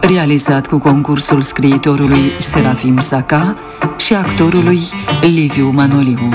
realizat cu concursul scriitorului Serafim Saca și actorului Liviu Manoliu.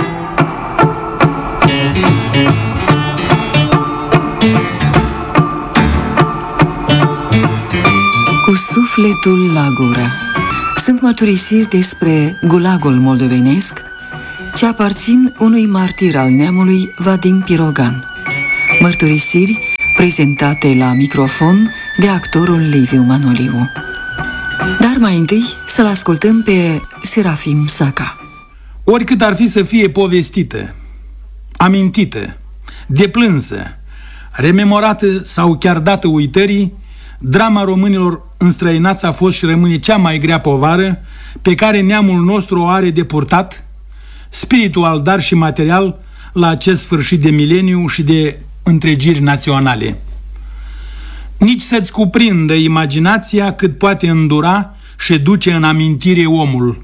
Cu sufletul la gură. Sunt mărturisiri despre gulagul moldovenesc ce aparțin unui martir al neamului, Vadim Pirogan. Mărturisiri prezentate la microfon de actorul Liviu Manoliu. Dar mai întâi să-l ascultăm pe Serafim Saca. Oricât ar fi să fie povestită, amintită, deplânsă, rememorată sau chiar dată uitării, drama românilor înstrăinați a fost și rămâne cea mai grea povară pe care neamul nostru o are de purtat, spiritual, dar și material, la acest sfârșit de mileniu și de întregiri naționale. Nici să-ți cuprindă imaginația cât poate îndura și duce în amintire omul.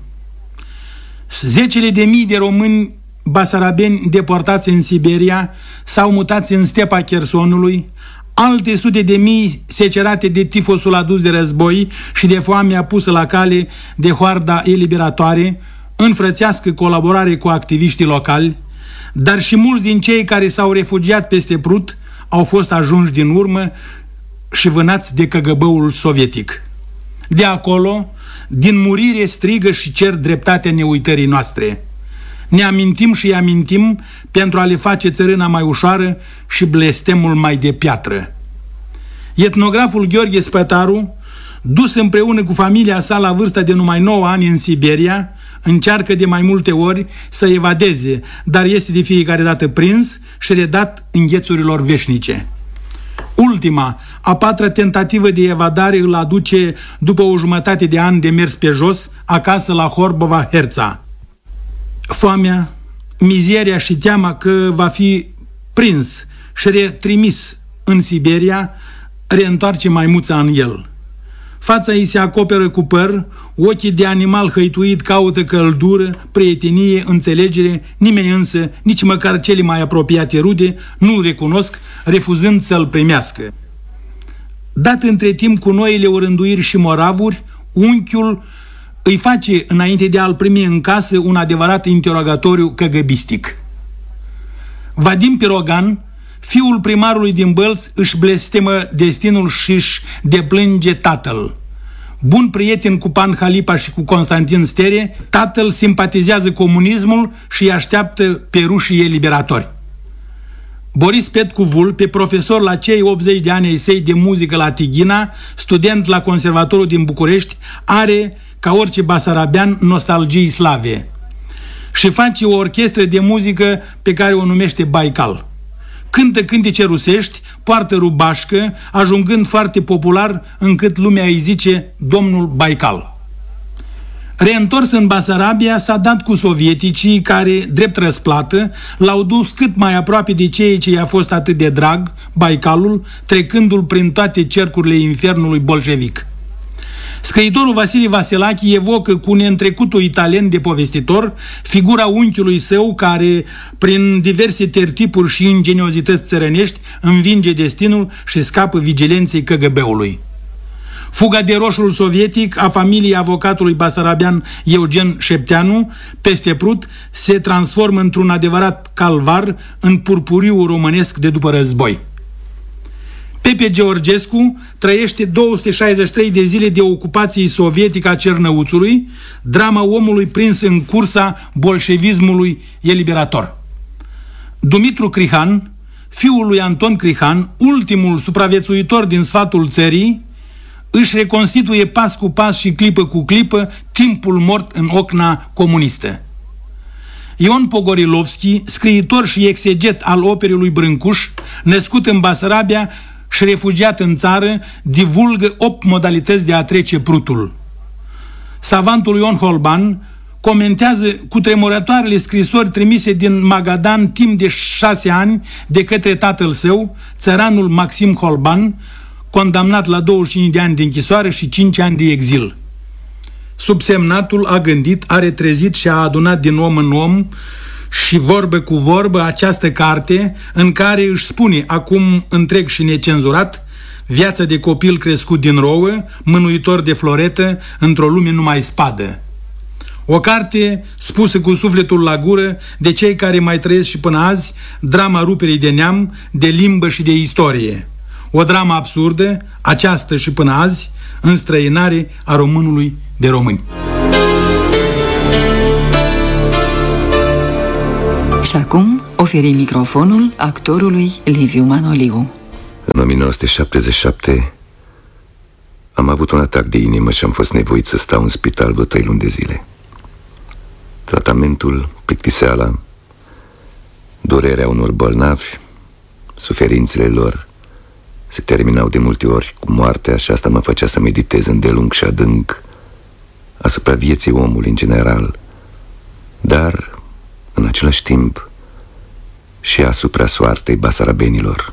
Zecile de mii de români basarabeni deportați în Siberia sau mutați în stepa Chersonului, alte sute de mii secerate de tifosul adus de război și de foamea pusă la cale de hoarda eliberatoare, în frățească colaborare cu activiștii locali, dar și mulți din cei care s-au refugiat peste Prut au fost ajunși din urmă și vânați de KGB-ul sovietic. De acolo, din murire strigă și cer dreptatea neuitării noastre. Ne amintim și amintim pentru a le face țărâna mai ușoară și blestemul mai de piatră. Etnograful Gheorghe Spătaru, dus împreună cu familia sa la vârsta de numai 9 ani în Siberia, încearcă de mai multe ori să evadeze, dar este de fiecare dată prins și redat înghețurilor veșnice. Ultima, a patra tentativă de evadare îl aduce, după o jumătate de ani de mers pe jos, acasă la Horbova-Herța. Foamea, mizeria și teama că va fi prins și retrimis în Siberia reîntoarce maimuța în el. Fața ei se acoperă cu păr, ochii de animal hăituit caută căldură, prietenie, înțelegere, nimeni însă, nici măcar cele mai apropiate rude, nu-l recunosc, refuzând să-l primească. Dat între timp cu noile orânduiri și moravuri, unchiul îi face, înainte de a-l primi în casă, un adevărat interogatoriu căgăbistic. Vadim Pirogan, fiul primarului din Bălți, își blestemă destinul și își deplânge tatăl. Bun prieten cu Pan Halipa și cu Constantin Stere, tatăl simpatizează comunismul și îi așteaptă pe rușii eliberatori. Boris Petcu Vulpe, profesor la cei 80 de ani ai săi de muzică la Tighina, student la Conservatorul din București, are, ca orice basarabean, nostalgii slave și face o orchestră de muzică pe care o numește Baikal. Cântă cântece rusești, poartă rubașcă, ajungând foarte popular încât lumea îi zice domnul Baikal. Reîntors în Basarabia, s-a dat cu sovieticii care, drept răsplată, l-au dus cât mai aproape de ceea ce i-a fost atât de drag, Baikalul, trecându-l prin toate cercurile infernului bolșevic. Scriitorul Vasile Vasilachi evocă cu neîntrecutul italien de povestitor figura unchiului său care, prin diverse tertipuri și ingeniozități țărănești, învinge destinul și scapă vigilenței KGB-ului. Fuga de roșul sovietic a familiei avocatului basarabean Eugen Șepteanu peste Prut se transformă într-un adevărat calvar în purpuriul românesc de după război. Pepe Georgescu trăiește 263 de zile de ocupație sovietică a Cernăuțului, drama omului prins în cursa bolșevismului eliberator. Dumitru Crihan, fiul lui Anton Crihan, ultimul supraviețuitor din sfatul țării, își reconstituie pas cu pas și clipă cu clipă timpul mort în ocna comunistă. Ion Pogorilovski, scriitor și exeget al operei lui Brâncuș, născut în Basarabia și refugiat în țară, divulgă 8 modalități de a trece Prutul. Savantul Ion Holban comentează cu tremurătoarele scrisori trimise din Magadan timp de 6 ani de către tatăl său, țăranul Maxim Holban, condamnat la 25 de ani de închisoare și 5 ani de exil. Subsemnatul a gândit, a retrezit și a adunat din om în om și vorbă cu vorbă această carte în care își spune, acum întreg și necenzurat, Viața de copil crescut din rouă, mânuitor de floretă, într-o lume numai spadă. O carte spusă cu sufletul la gură de cei care mai trăiesc și până azi drama ruperii de neam, de limbă și de istorie. O dramă absurdă, această și până azi, înstrăinare a românului de români. Și acum oferi microfonul actorului Liviu Manoliu. În 1977 am avut un atac de inimă și am fost nevoit să stau în spital vreo 3 luni de zile. Tratamentul, plictiseala, durerea unor bolnavi, suferințele lor se terminau de multe ori cu moartea și asta mă făcea să meditez îndelung și adânc asupra vieții omului în general, dar în același timp și asupra soartei basarabenilor.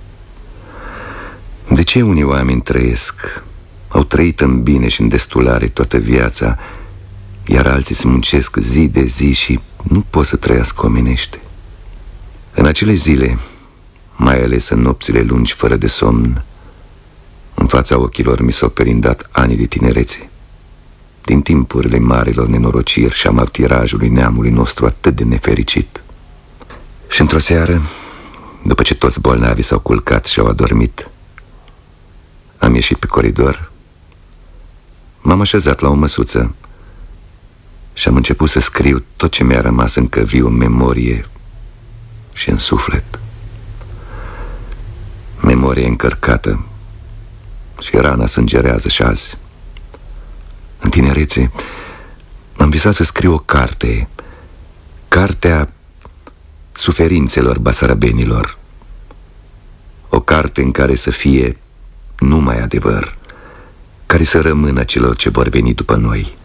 De ce unii oameni trăiesc, au trăit în bine și în destulare toată viața, iar alții se muncesc zi de zi și nu pot să trăiască omenește? În acele zile, mai ales în nopțile lungi fără de somn, în fața ochilor mi s-au perindat ani de tinerețe, din timpurile marilor nenorociri și a martirajului neamului nostru atât de nefericit. Și într-o seară, după ce toți bolnavii s-au culcat și au adormit, am ieșit pe coridor, m-am așezat la o măsuță și am început să scriu tot ce mi-a rămas încă viu în memorie și în suflet. Memorie încărcată și rana sângerează și azi. În tinerețe am visat să scriu o carte, cartea suferințelor basarabenilor, o carte în care să fie numai adevăr, care să rămână celor ce vor veni după noi.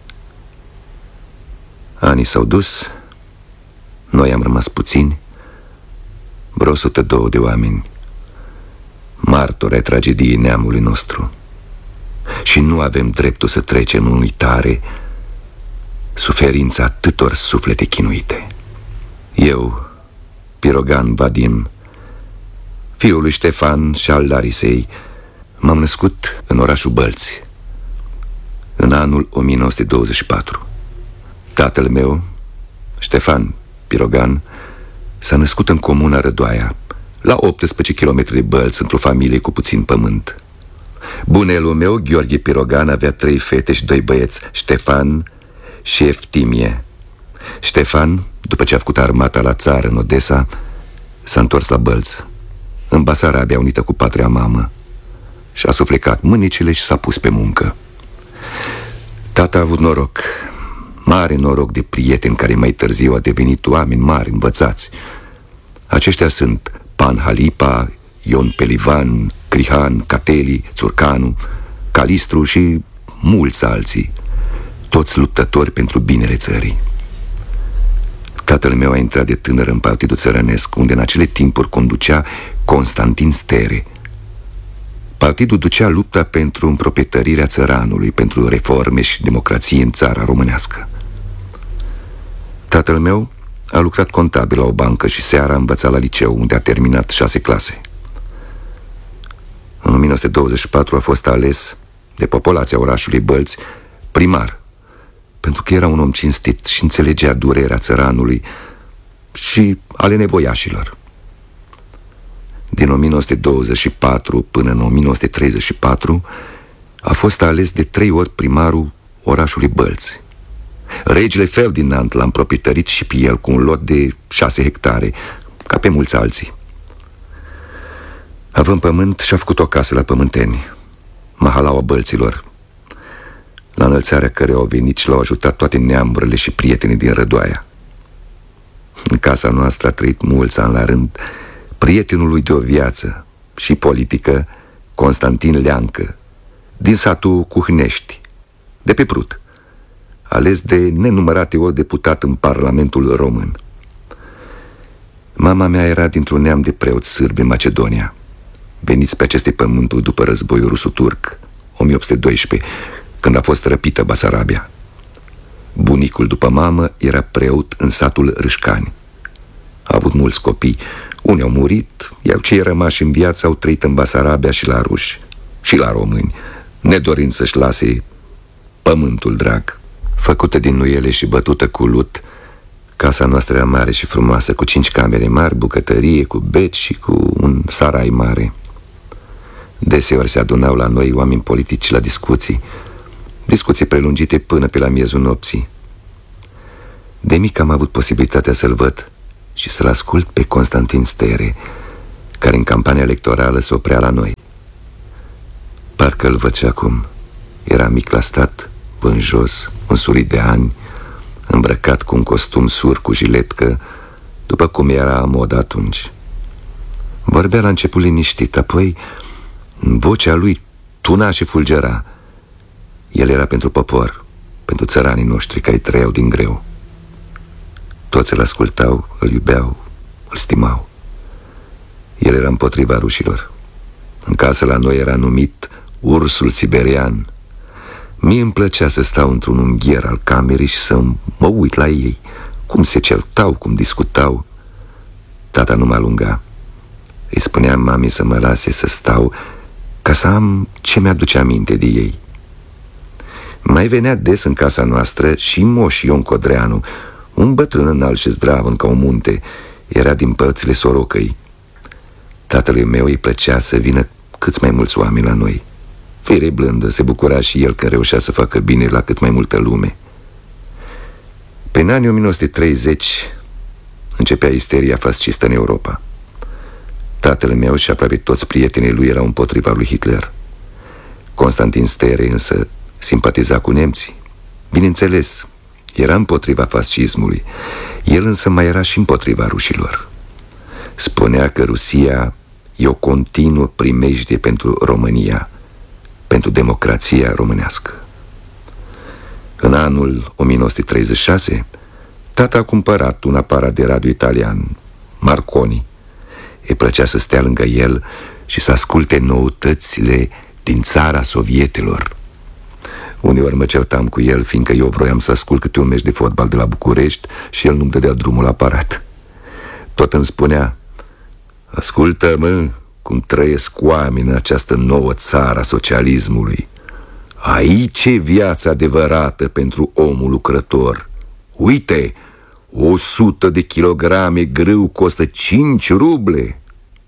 Anii s-au dus, noi am rămas puțini, vreo 102 de oameni, martori ai tragediei neamului nostru. Și nu avem dreptul să trecem în uitare suferința atâtor suflete chinuite. Eu, Pirogan Vadim, fiul lui Ștefan și al Larisei, m-am născut în orașul Bălți, în anul 1924. Tatăl meu, Ștefan Pirogan, s-a născut în comuna Rădoaia, la 18 km de Bălți, într-o familie cu puțin pământ. Bunelul meu, Gheorghe Pirogan, avea 3 fete și 2 băieți, Ștefan și Eftimie. Ștefan, după ce a făcut armata la țară în Odessa, s-a întors la Bălți, în Basarabia, unită cu patria mamă, și a suflecat mânicile și s-a pus pe muncă. Tata a avut noroc, mare noroc de prieteni care mai târziu au devenit oameni mari, învățați. Aceștia sunt Pan Halipa, Ion Pelivan, Crihan, Cateli, Țurcanu, Calistru și mulți alții, toți luptători pentru binele țării. Tatăl meu a intrat de tânăr în Partidul Țărănesc, unde în acele timpuri conducea Constantin Stere. Partidul ducea lupta pentru împroprietărirea țăranului, pentru reforme și democrație în țara românească. Tatăl meu a lucrat contabil la o bancă și seara a învățat la liceu, unde a terminat 6 clase. În 1924 a fost ales de populația orașului Bălți primar, pentru că era un om cinstit și înțelegea durerea țăranului și ale nevoiașilor. Din 1924 până în 1934 a fost ales de 3 ori primarul orașului Bălți. Regele Ferdinand l-a împroprietărit și pe el cu un lot de 6 hectare, ca pe mulți alții. Având pământ, și-a făcut o casă la Pământeni, mahalaua Bălților, la înălțarea care au venit și l-au ajutat toate neamurile și prietenii din Rădoaia. În casa noastră a trăit mulți ani la rând prietenul lui de o viață și politică, Constantin Leancă, din satul Cuhnești, de pe Prut, ales de nenumărate ori deputat în Parlamentul Român. Mama mea era dintr-un neam de preoți sârbi în Macedonia, veniți pe aceste pământuri după războiul ruso-turc, 1812, când a fost răpită Basarabia. Bunicul, după mamă, era preot în satul Râșcani. A avut mulți copii, unii au murit, iar cei rămași în viață au trăit în Basarabia și la ruși. și la români, nedorind să-și lase pământul drag. Făcută din nuiele și bătută cu lut, casa noastră era mare și frumoasă, cu 5 camere mari, bucătărie, cu beci și cu un sarai mare. Deseori se adunau la noi oameni politici la discuții prelungite până pe la miezul nopții. De mic am avut posibilitatea să-l văd și să-l ascult pe Constantin Stere, care în campania electorală se oprea la noi. Parcă îl văd și acum. Era mic la stat, vânjos, însurit de ani, îmbrăcat cu un costum sur cu jiletcă, după cum era modă atunci. Vorbea la început liniștit, apoi vocea lui tuna și fulgera. El era pentru popor, pentru țăranii noștri care trăiau din greu. Toți îl ascultau, îl iubeau, îl stimau. El era împotriva rușilor. În casă la noi era numit ursul siberian. Mie îmi plăcea să stau într-un unghier al camerei și să mă uit la ei, cum se certau, cum discutau. Tata nu mă alunga. Îi spuneam mamei să mă lase să stau, ca să am ce mi-aduce aminte de ei. Mai venea des în casa noastră și Moș Ion Codreanu, un bătrân înalt și zdravăn ca un munte. Era din părțile Sorocăi. Tatălui meu îi plăcea să vină câți mai mulți oameni la noi. Fire blândă, se bucura și el când reușea să facă bine la cât mai multă lume. Pe în anii 1930 începea isteria fascistă în Europa. Tatăl meu și aproape toți prietenii lui erau împotriva lui Hitler. Constantin Stere însă simpatiza cu nemții. Bineînțeles, era împotriva fascismului. El însă mai era și împotriva rușilor. Spunea că Rusia e o continuă primejdie pentru România, pentru democrația românească. În anul 1936, tata a cumpărat un aparat de radio italian, Marconi. Îi plăcea să stea lângă el și să asculte noutățile din țara sovietelor. Uneori mă certam cu el, fiindcă eu vroiam să ascult câte un meci de fotbal de la București și el nu-mi dădea drumul la aparat. Tot îmi spunea: ascultă, mă, cum trăiesc oameni în această nouă țară a socialismului. Aici e viața adevărată pentru omul lucrător. Uite, 100 de kilograme grâu costă 5 ruble.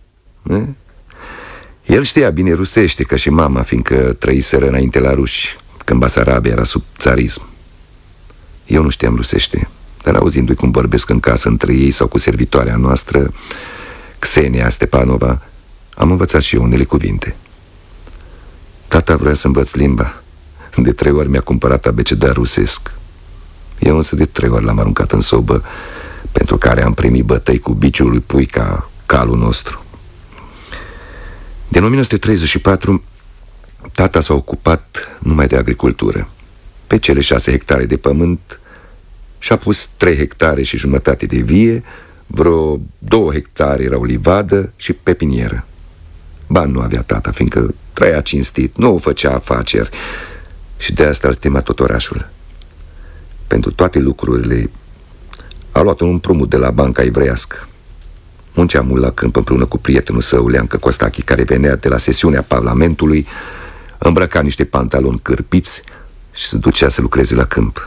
El știa bine rusește, ca și mama, fiindcă trăiseră înainte la ruși, când Basarabia era sub țarism. Eu nu știam rusește, dar auzindu-i cum vorbesc în casă între ei sau cu servitoarea noastră, Xenia Stepanova, am învățat și eu unele cuvinte. Tata vrea să învăț limba. De 3 ori mi-a cumpărat abecedar rusesc. Eu însă de 3 ori l-am aruncat în sobă, pentru care am primit bătăi cu biciul lui pui ca calul nostru. Din 1934, tata s-a ocupat numai de agricultură. Pe cele 6 hectare de pământ și-a pus 3 hectare și jumătate de vie, vreo 2 hectare erau livadă și pepinieră. Bani nu avea tata, fiindcă trăia cinstit, nu făcea afaceri și de asta îl stima tot orașul. Pentru toate lucrurile a luat un împrumut de la banca evreiască. Muncea mult la câmp împreună cu prietenul său, Leancă Costachi, care venea de la sesiunea Parlamentului, îmbrăca niște pantaloni cârpiți și se ducea să lucreze la câmp.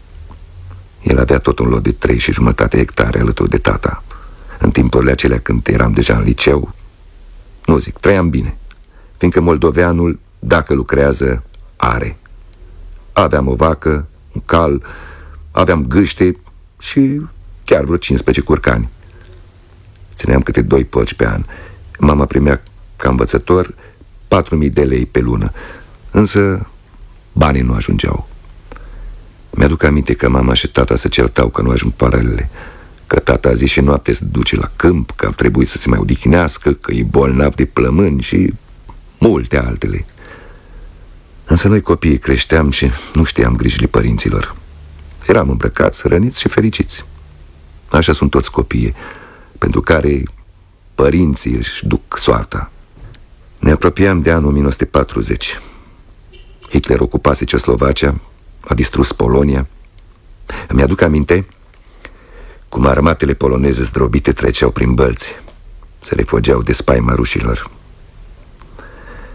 El avea tot un lot de 3,5 hectare alături de tata. În timpurile acelea când eram deja în liceu, nu zic, trăiam bine, fiindcă moldoveanul, dacă lucrează, are. Aveam o vacă, un cal, aveam gâște și chiar vreo 15 curcani. Țineam câte 2 porci pe an. Mama primea ca învățător 4.000 de lei pe lună, însă banii nu ajungeau. Mi-aduc aminte că mama și tata se certau că nu ajung paralele, că tata zi și noapte se duce la câmp, că ar trebui să se mai odihnească, că e bolnav de plămâni și multe altele. Însă noi copiii creșteam și nu știam grijile părinților. Eram îmbrăcați, răniți și fericiți. Așa sunt toți copiii, pentru care părinții își duc soarta. Ne apropiam de anul 1940. Hitler ocupase Ceoslovacia, a distrus Polonia. Îmi aduc aminte cum armatele poloneze zdrobite treceau prin bălți, se refugiau de spaima rușilor.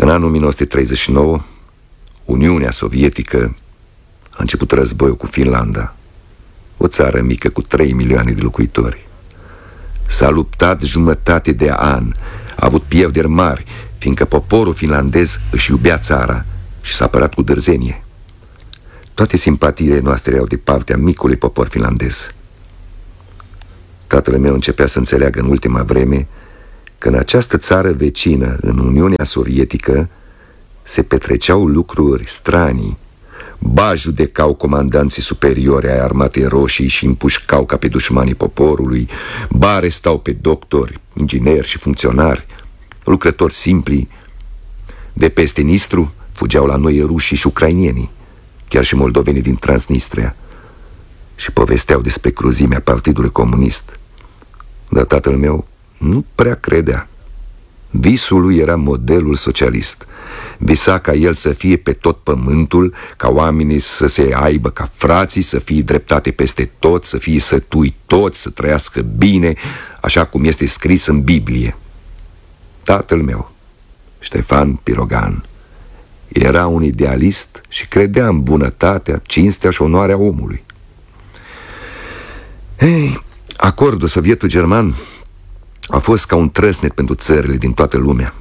În anul 1939, Uniunea Sovietică a început războiul cu Finlanda, o țară mică cu 3 milioane de locuitori. S-a luptat jumătate de an, a avut pierderi mari, fiindcă poporul finlandez își iubea țara și s-a apărat cu dârzenie. Toate simpatiile noastre erau de partea micului popor finlandez. Tatăl meu începea să înțeleagă în ultima vreme că în această țară vecină, în Uniunea Sovietică, se petreceau lucruri stranii. Ba judecau comandanții superiori ai Armatei Roșii și împușcau ca pe dușmanii poporului, ba arestau pe doctori, ingineri și funcționari, lucrători simpli. De peste Nistru fugeau la noi rușii și ucrainienii, chiar și moldovenii din Transnistria, și povesteau despre cruzimea Partidului Comunist. Dar tatăl meu nu prea credea. Visul lui era modelul socialist. Visa ca el să fie pe tot pământul, ca oamenii să se aibă ca frații, să fie dreptate peste tot, să fie sătui toți, să trăiască bine, așa cum este scris în Biblie. Tatăl meu, Ștefan Pirogan, era un idealist și credea în bunătatea, cinstea și onoarea omului. Ei, acordul sovieto-german a fost ca un trăsnet pentru țările din toată lumea.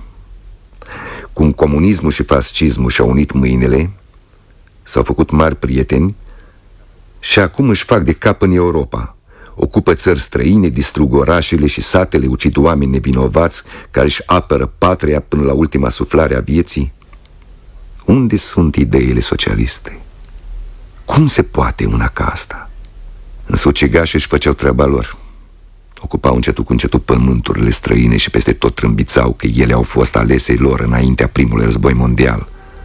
Cum comunismul și fascismul și-au unit mâinile, s-au făcut mari prieteni și acum își fac de cap în Europa. Ocupă țări străine, distrug orașele și satele, ucid oameni nevinovați care își apără patria până la ultima suflare a vieții. Unde sunt ideile socialiste? Cum se poate una ca asta? Însă ucigașii își făceau treaba lor. Ocupau încetul cu încetul pământurile străine și peste tot trâmbițau că ele au fost alese lor înaintea primului război mondial.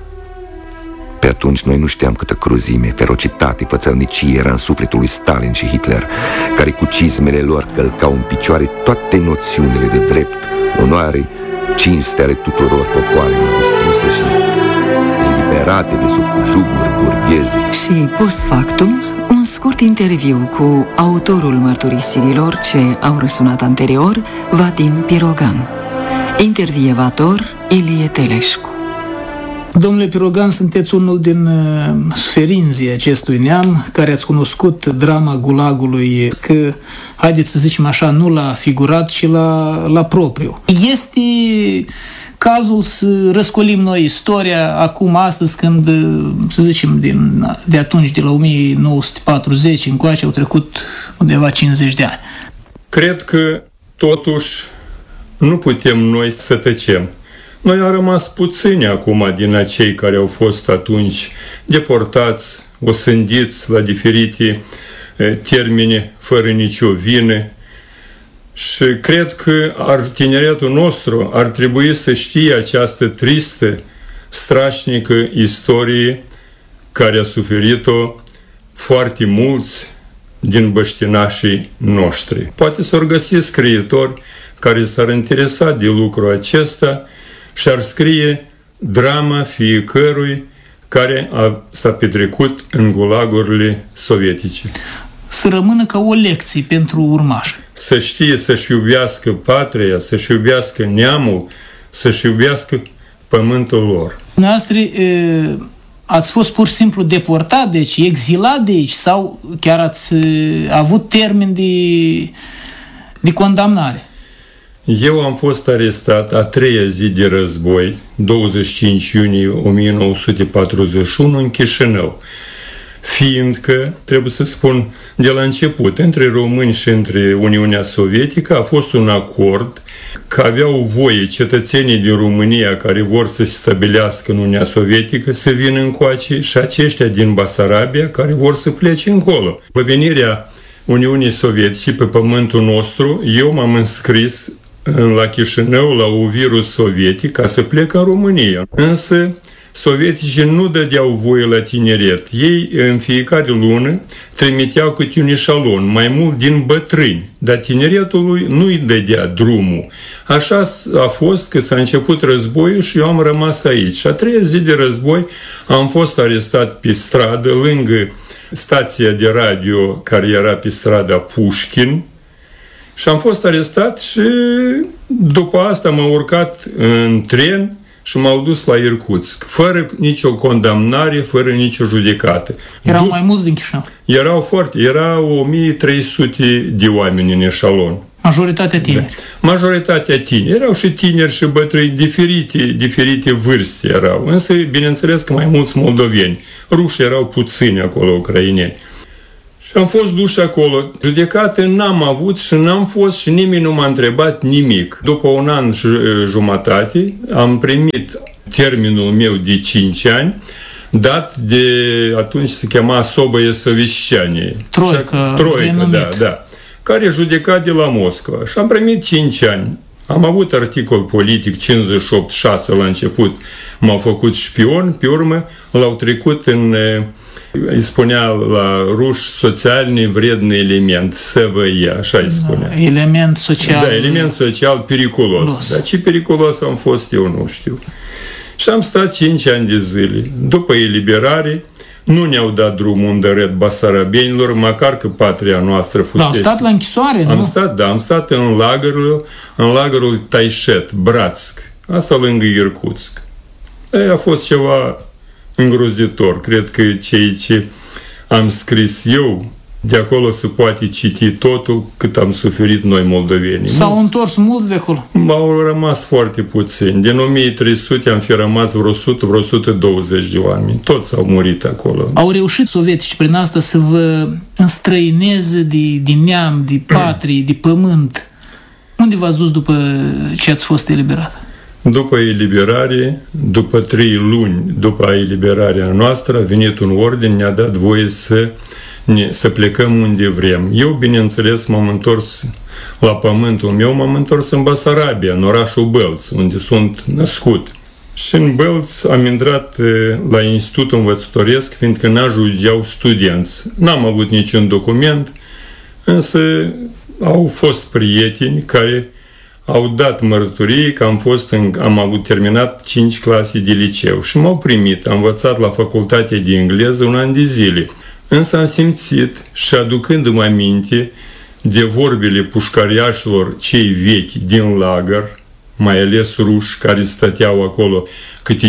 Pe atunci noi nu știam câtă cruzime, ferocitate, fățărnicie era în sufletul lui Stalin și Hitler, care cu cizmele lor călcau în picioare toate noțiunile de drept, onoare, cinste ale tuturor popoarelor distruse și eliberate de sub juguri burgheze. Și post factum, un scurt interviu cu autorul mărturisirilor ce au răsunat anterior, Vadim Pirogan. Intervievator Ilie Teleșcu. Domnule Pirogan, sunteți unul din suferinții acestui neam care ați cunoscut drama Gulagului, că, haideți să zicem așa, nu la figurat, ci la propriu. Este cazul să răscolim noi istoria acum, astăzi, când, să zicem, de atunci, de la 1940 încoace, au trecut undeva 50 de ani. Cred că, totuși, nu putem noi să tăcem. Noi am rămas puțini acum din acei care au fost atunci deportați, osândiți la diferite termene, fără nicio vină. Și cred că tineretul nostru ar trebui să știe această tristă, strașnică istorie care a suferit-o foarte mulți din băștinașii noștri. Poate s-ar găsi scriitori care s-ar interesa de lucrul acesta și ar scrie drama fiecărui care s-a petrecut în gulagurile sovietice. Să rămână ca o lecție pentru urmași. Să știe să-și iubească patria, să-și iubească neamul, să-și iubească pământul lor. Noastră ați fost pur și simplu deportat, deci exilat de aici, sau chiar ați avut termen de condamnare? Eu am fost arestat a 3-a zi de război, 25 iunie 1941, în Chișinău, fiindcă, trebuie să spun, de la început, între români și între Uniunea Sovietică a fost un acord că aveau voie cetățenii din România care vor să se stabilească în Uniunea Sovietică să vină încoace și aceștia din Basarabia care vor să plece încolo. Pe venirea Uniunii Sovietice pe pământul nostru, eu m-am înscris la Chișinău, la Ovirul Sovietic, ca să plec în România. Însă, sovieticii nu dădeau voie la tineret. Ei, în fiecare lună, trimiteau câte un eșalon, mai mult din bătrâni, dar tineretului nu-i dădea drumul. Așa a fost că s-a început războiul și eu am rămas aici. Și a 3-a zi de război am fost arestat pe stradă, lângă stația de radio care era pe strada Pușkin, și am fost arestat și după asta m-am urcat în tren și m-au dus la Irkutsk, fără nicio condamnare, fără nicio judecată. Erau mai mulți din Chișinău. Erau 1300 de oameni în eșalon. Majoritatea tineri. Da. Majoritatea tineri. Erau și tineri și bătrâni, diferite vârste erau. Însă, bineînțeles că mai mulți moldoveni. Ruși erau puțini acolo, ucraineni. Și am fost duși acolo. Judecată n-am avut și n-am fost și nimeni nu m-a întrebat nimic. După un an și jumătate am primit termenul meu de 5 ani, dat de, atunci se chema Особое совещание. Troică, da. Care judeca de la Moscova. Și am primit 5 ani. Am avut articol politic 58.6 la început. M-au făcut șpion, pe urmă l-au trecut în, îi spunea la ruși, socialni vredni element, SVI, așa îi spunea. Element social. Da, element social periculos. Dar ce periculos am fost, eu nu știu. Și am stat 5 ani de zile. După eliberare, nu ne-au dat drumul în dăret basarabienilor, măcar că patria noastră fusese. Da, am stat la închisoare, nu? Am stat în lagărul Taișet, Bratsk. Asta lângă Irkutsk. A fost ceva îngrozitor. Cred că ceea ce am scris eu, de acolo se poate citi totul cât am suferit noi moldovenii. S-au întors mulți de acolo? Au rămas foarte puțini. Din 1300 am fi rămas vreo 120 de oameni. Toți au murit acolo. Au reușit sovietici prin asta să vă înstrăineze de neam, de patrie, de pământ. Unde v-ați dus după ce ați fost eliberat? După eliberare, după 3 luni după eliberarea noastră, a venit un ordin, ne-a dat voie să plecăm unde vrem. Eu, bineînțeles, m-am întors la pământul meu, m-am întors în Basarabia, în orașul Bălț, unde sunt născut. Și în Bălț am intrat la Institutul Învățătoresc, fiindcă n-ajungeau studenți. N-am avut niciun document, însă au fost prieteni care au dat mărturie că am avut terminat 5 clase de liceu și m-au primit. Am învățat la facultatea de engleză 1 an de zile. Însă am simțit și aducându-mă aminte de vorbele pușcariașilor cei vechi din lagăr, mai ales ruși care stăteau acolo câte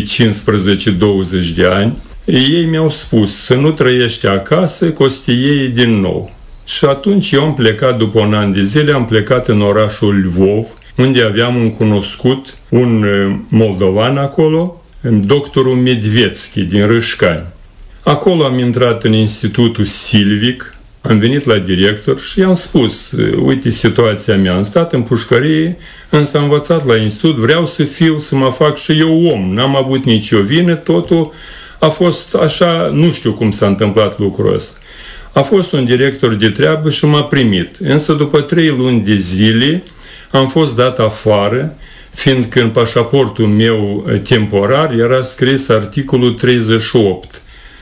15-20 de ani, ei mi-au spus să nu trăiești acasă, că o să te iei din nou. Și atunci eu am plecat, după 1 an de zile, am plecat în orașul Lvov, unde aveam un cunoscut, un moldovan acolo, doctorul Medvețchi din Râșcani. Acolo am intrat în Institutul Silvic, am venit la director și i-am spus, uite situația mea, am stat în pușcărie, însă am învățat la institut, vreau să mă fac și eu om, n-am avut nicio vină, totul a fost așa, nu știu cum s-a întâmplat lucrul ăsta. A fost un director de treabă și m-a primit, însă după 3 luni de zile am fost dat afară, fiindcă în pașaportul meu temporar era scris articolul 38.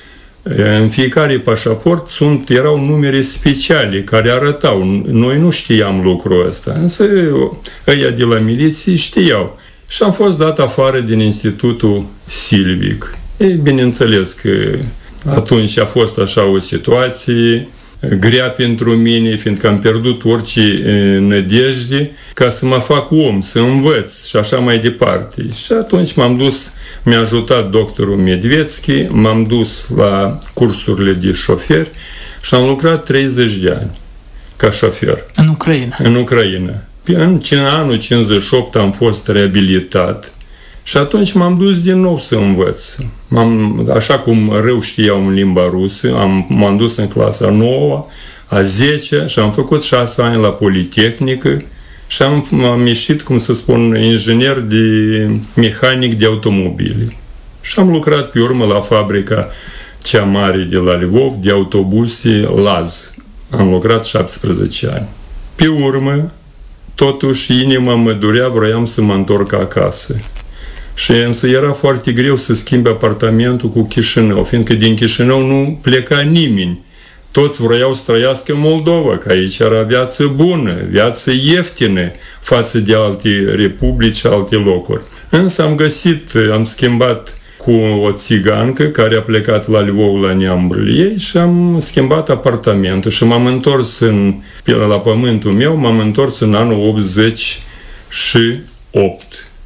În fiecare pașaport erau numere speciale care arătau. Noi nu știam lucrul ăsta, însă ăia de la miliție știau. Și am fost dat afară din Institutul Silvic. Bineînțeles că atunci a fost așa o situație grea pentru mine, fiindcă am pierdut orice nădejde ca să mă fac om, să învăț și așa mai departe. Și atunci m-am dus, mi-a ajutat doctorul Medvețchi, m-am dus la cursurile de șofer și am lucrat 30 de ani ca șofer. În Ucraina? În Ucraina. În anul 58 am fost reabilitat și atunci m-am dus din nou să învăț. Așa cum rău știam în limba rusă, m-am dus în clasa 9, a 10 și am făcut 6 ani la Politehnică și am ieșit, cum să spun, inginer de mecanic de automobile. Și am lucrat pe urmă la fabrica cea mare de la Lvov de autobuse Laz. Am lucrat 17 ani. Pe urmă, totuși inima mă durea, vroiam să mă întorc acasă. Și însă era foarte greu să schimbi apartamentul cu Chișinău, fiindcă din Chișinău nu pleca nimeni. Toți vroiau să trăiască în Moldova, că aici era viață bună, viață ieftină față de alte republici și alte locuri. Însă am schimbat cu o țigancă care a plecat la Lvov la neamul ei și am schimbat apartamentul și m-am întors la pământul meu, m-am întors în anul 88.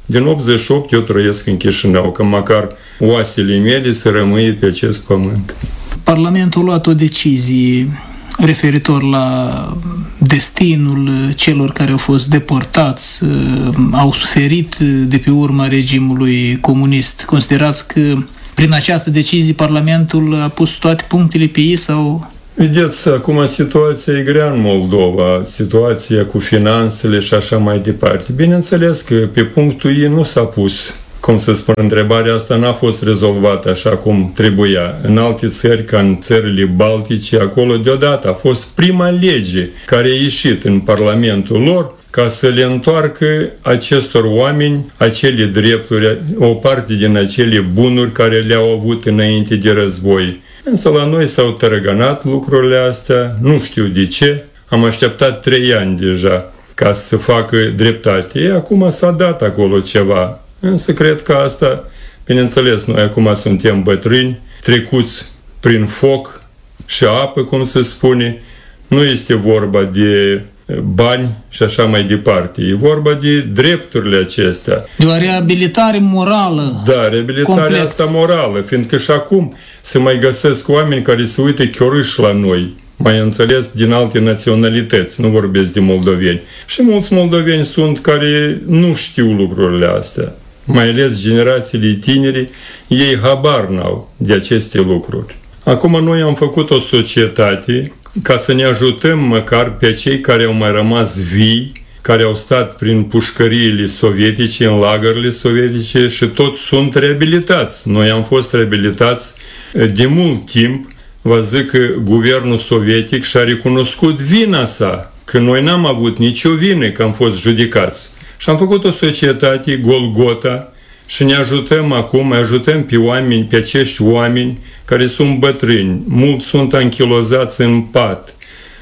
Din 88 eu trăiesc în Chișinău, că măcar oasele mele să rămâie pe acest pământ. Parlamentul a luat o decizie referitor la destinul celor care au fost deportați, au suferit de pe urma regimului comunist. Considerați că prin această decizie Parlamentul a pus toate punctele pe ei sau... Vedeți, acum situația e grea în Moldova, situația cu finanțele și așa mai departe. Bineînțeles că pe punctul ei nu s-a pus, cum să spun, întrebarea asta n-a fost rezolvată așa cum trebuia. În alte țări, ca în țările Baltice, acolo deodată a fost prima lege care a ieșit în Parlamentul lor ca să le întoarcă acestor oameni acele drepturi, o parte din acele bunuri care le-au avut înainte de război. Însă la noi s-au tărăgănat lucrurile astea, nu știu de ce, am așteptat 3 ani deja ca să facă dreptate. Ei, acum s-a dat acolo ceva, însă cred că asta, bineînțeles, noi acum suntem bătrâni, trecuți prin foc și apă, cum se spune, nu este vorba de bani și așa mai departe. E vorba de drepturile acestea. De o reabilitare morală. Da, reabilitarea asta morală, fiindcă și acum se mai găsesc oameni care se uită chiorâși la noi, mai înțeles din alte naționalități, nu vorbesc de moldoveni. Și mulți moldoveni sunt care nu știu lucrurile astea. Mai ales generațiile tineri, ei habar n-au de aceste lucruri. Acum noi am făcut o societate ca să ne ajutăm măcar pe cei care au mai rămas vii, care au stat prin pușcăriile sovietice, în lagările sovietice și toți sunt reabilitați. Noi am fost reabilitați de mult timp. Vă zic că guvernul sovietic și-a recunoscut vina sa, că noi n-am avut nicio vină că am fost judecați. Și am făcut o societate Golgota și ne ajutăm acum, ajutăm pe oameni, pe acești oameni care sunt bătrâni, mulți sunt anchilozați în pat,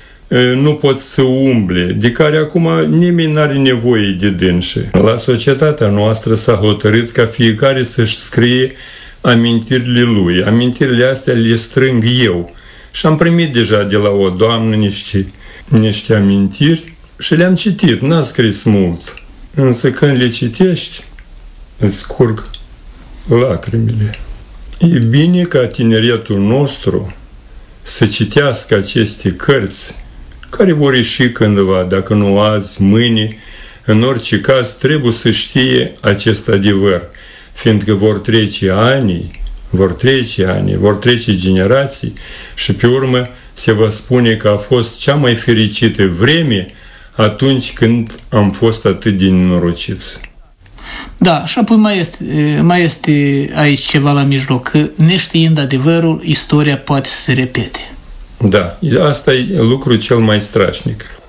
nu pot să umble, de care acum nimeni n-are nevoie de dânși. La societatea noastră s-a hotărât ca fiecare să-și scrie amintirile lui. Amintirile astea le strâng eu. Și am primit deja de la o doamnă niște amintiri și le-am citit, n-a scris mult. Însă când le citești, îți curg lacrimile. E bine ca tineretul nostru să citească aceste cărți care vor ieși cândva, dacă nu azi, mâine. În orice caz trebuie să știe acest adevăr, fiindcă vor trece ani, vor trece generații și pe urmă se va spune că a fost cea mai fericită vreme atunci când am fost atât de nenorociți. Da, și apoi mai este aici ceva la mijloc, că neștiind adevărul, istoria poate să se repete. Da, asta e lucrul cel mai strașnic.